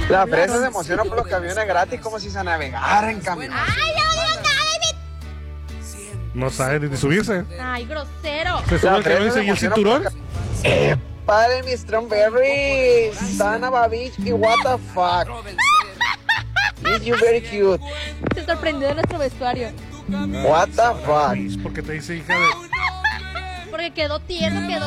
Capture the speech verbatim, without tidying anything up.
La fresa se emociona por los camiones gratis como si se navegara en camión. ¡Ay, ya No sabe ni subirse. ¡Ay, grosero! Se sube La al camión y fresa se sigue el emociona cinturón. por los cam- Eh, padre, mi strawberry. Sana Babich, what the fuck. Is you very cute. Se sorprendió de nuestro vestuario. What the fuck. Porque te dice hija de... Porque quedó tierno, quedó